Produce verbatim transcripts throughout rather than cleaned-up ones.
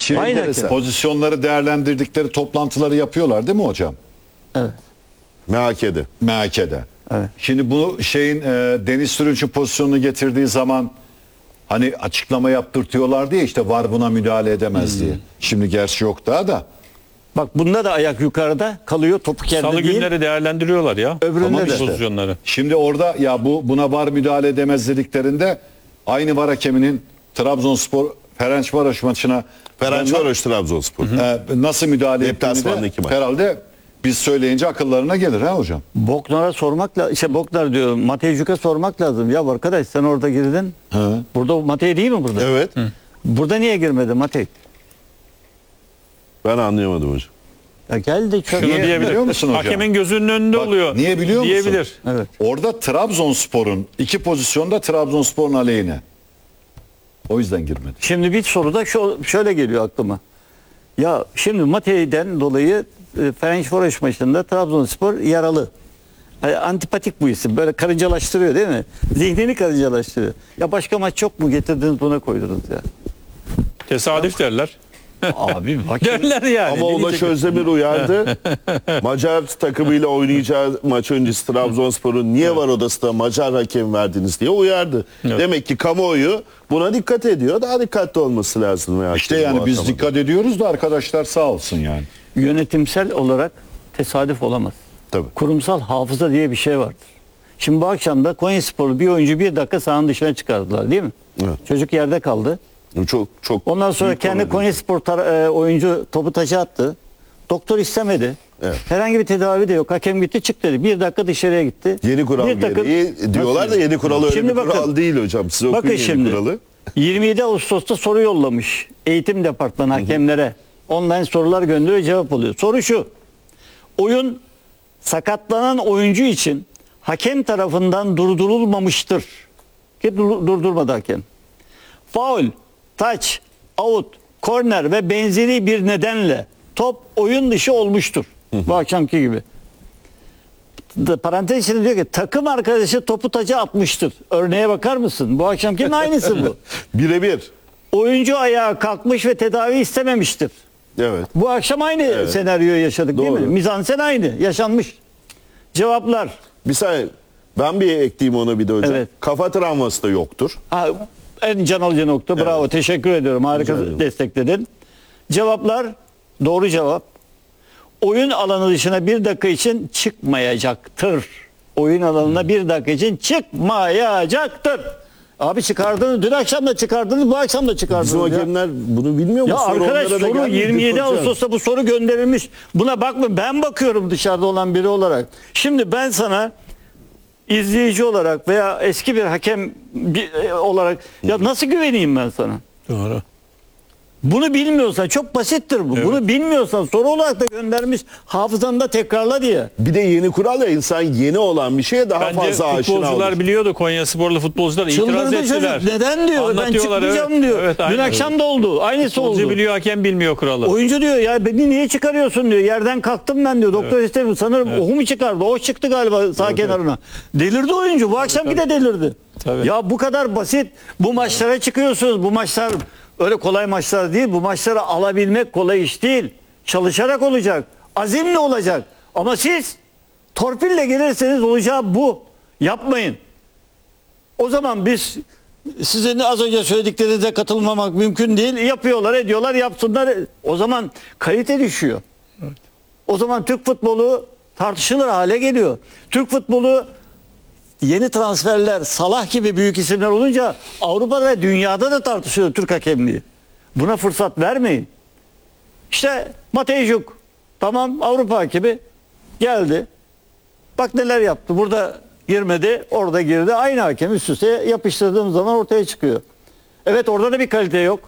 Şimdi Aynı enteresan. hakem. Pozisyonları değerlendirdikleri toplantıları yapıyorlar değil mi hocam? Evet. M H K'de. M H K'de. Evet. Şimdi bu şeyin e, Deniz Türünç'ün pozisyonunu getirdiği zaman hani açıklama yaptırtıyorlar diye işte var buna müdahale edemez Hmm. diye. Şimdi gerçi yok daha da. Bak bunda da ayak yukarıda kalıyor, topu kendi Salı değil. günleri değerlendiriyorlar ya. Öbüründe Tamam de. işte. Pozisyonları. Şimdi orada ya bu buna var müdahale edemez dediklerinde aynı var hakeminin Trabzonspor Ferencvaroş maçına Ferencvaroş Trabzonspor. e, nasıl müdahale Deplasmanda ettiğini iki de maç. herhalde biz söyleyince akıllarına gelir ha hocam. Boknar'a sormak lazım. İşte Boknar diyor. Matejcuk'a sormak lazım. Ya arkadaş sen orada girdin. Hı. Burada Matej değil mi burada? Evet. Burada niye girmedi Matej? Ben anlayamadım hocam. Ya geldi çok. Şunu Niye diyebilir. biliyor musun hocam? Hakemin gözünün önünde Bak, oluyor. niye biliyor musun? Diyebilir. Evet. Orada Trabzonspor'un iki pozisyonda Trabzonspor'un aleyhine. O yüzden girmedi. Şimdi bir soru da şu, şöyle geliyor aklıma. Ya şimdi Matej'den dolayı e, Ferencvaroş maçında Trabzonspor yaralı. Yani antipatik bu isim. Böyle karıncalaştırıyor değil mi? Zihnini karıncalaştırıyor. Ya başka maç çok mu getirdiniz buna koydunuz ya? Tesadüf derler. Abi bak. Derler yani. Ama Ne Ulaş diyecek? Özdemir uyardı. Macar takımıyla oynayacağı maç öncesi Trabzonspor'un niye var odasında Macar hakem verdiniz diye uyardı. Evet. Demek ki kamuoyu buna dikkat ediyor. Daha dikkatli olması lazım. ya İşte hakemin yani bu biz atamada. dikkat ediyoruz da arkadaşlar sağ olsun yani. Yönetimsel olarak tesadüf olamaz. Tabii. Kurumsal hafıza diye bir şey vardır. Şimdi bu akşam da Konyasporlu bir oyuncu bir dakika sahanın dışına çıkardılar değil mi? Evet. Çocuk yerde kaldı. Çok çok. Ondan sonra büyük kendi problem. Konyaspor tar- e, oyuncu topu taça attı. Doktor istemedi. Evet. Herhangi bir tedavi de yok. Hakem gitti çık dedi. Bir dakika dışarıya gitti. Yeni kural Bir dakika- gereği diyorlar da yeni kural öyle Şimdi bir bakın- kural değil hocam. Siz okuyun Bakın yeni şimdi kuralı. yirmi yedi Ağustos'ta soru yollamış eğitim departmanı hakemlere. Online sorular gönderiyor, cevap oluyor. Soru şu. Oyun sakatlanan oyuncu için hakem tarafından durdurulmamıştır. Ki dur- durdurmadı hakem. Faul, taç, out, korner ve benzeri bir nedenle top oyun dışı olmuştur. Bu akşamki gibi. Da- Parantez içinde diyor ki takım arkadaşı topu taca atmıştır. Örneğe bakar mısın? Bu akşamkinin aynısı bu. Birebir. Oyuncu ayağa kalkmış ve tedavi istememiştir. Evet. Bu akşam aynı Evet. senaryoyu yaşadık değil Doğru. mi? Mizansen aynı. Yaşanmış. Cevaplar. Bir saniye. Ben bir ekleyeyim ona bir de hocam. Evet. Kafa travması da yoktur. Ha, en can alıcı nokta. Bravo. Teşekkür ediyorum. Harika Rica ederim. destekledin. Cevaplar doğru cevap. Oyun alanı dışına bir dakika için çıkmayacaktır. Oyun alanına bir dakika için çıkmayacaktır. Abi çıkardınız. Dün akşam da çıkardınız. Bu akşam da çıkardınız. Bizim ya. hakemler bunu bilmiyor mu? Ya Soru arkadaş onlara da soru gelmedi yirmi yedi hocam. Ağustos'ta bu soru gönderilmiş. Buna bakma, ben bakıyorum dışarıda olan biri olarak. Şimdi ben sana izleyici olarak veya eski bir hakem bir- e, olarak ya nasıl güveneyim ben sana? Doğru. Bunu bilmiyorsan çok basittir bu. Evet. Bunu bilmiyorsan soru olarak da göndermiş, hafızanda tekrarla diye. Bir de yeni kural ya, insan yeni olan bir şeye daha Bence fazla aşina futbolcular olur. biliyordu, Konyasporlu futbolcular itiraz Çıldırdı ettiler. çocuk. Neden diyor? Ben Anlatıyorlar, çıkmayacağım evet. diyor. Evet, Dün aynen. akşam da oldu. Aynısı Futbolcu oldu. biliyor, hakem bilmiyor kuralı. Oyuncu diyor ya beni niye çıkarıyorsun diyor. Yerden kalktım ben diyor. Doktor istemiyor. Sanırım ohu mu çıkardı? O çıktı galiba sağ kenarına. Delirdi oyuncu. Bu akşamki de delirdi. Tabii. Ya bu kadar basit. Bu maçlara çıkıyorsunuz. Bu maçlar öyle kolay maçlar değil. Bu maçları alabilmek kolay iş değil. Çalışarak olacak. Azimle olacak. Ama siz torpille gelirseniz olacağı bu. Yapmayın. O zaman biz sizin az önce söylediklerinize katılmamak mümkün değil. Yapıyorlar, ediyorlar, yapsınlar. O zaman kalite düşüyor. O zaman Türk futbolu tartışılır hale geliyor. Türk futbolu yeni transferler, Salah gibi büyük isimler olunca Avrupa'da ve dünyada da tartışılıyor Türk hakemliği. Buna fırsat vermeyin. İşte Matejcuk tamam Avrupa hakemi geldi. Bak neler yaptı. Burada girmedi, orada girdi. Aynı hakem üst üste yapıştırdığım zaman ortaya çıkıyor. Evet orada da bir kalite yok.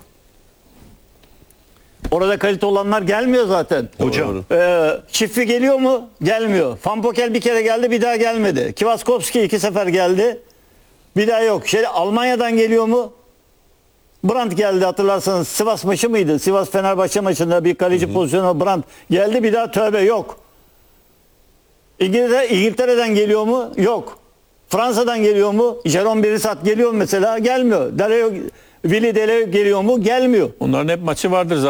Orada kalite olanlar gelmiyor zaten. Hocam. Ee, Çiftli geliyor mu? Gelmiyor. Van Pokel bir kere geldi, bir daha gelmedi. Kvaskowski iki sefer geldi. Bir daha yok. Şey, Almanya'dan geliyor mu? Brandt geldi, hatırlarsanız. Sivas maçı mıydı? Sivas Fenerbahçe maçında bir kaleci pozisyonu Brandt geldi, bir daha tövbe yok. İngiltere, İngiltere'den geliyor mu? Yok. Fransa'dan geliyor mu? Jerome Berisat geliyor mu mesela? Gelmiyor. Deleo, Willy Deleo geliyor mu? Gelmiyor. Onların hep maçı vardır zaten.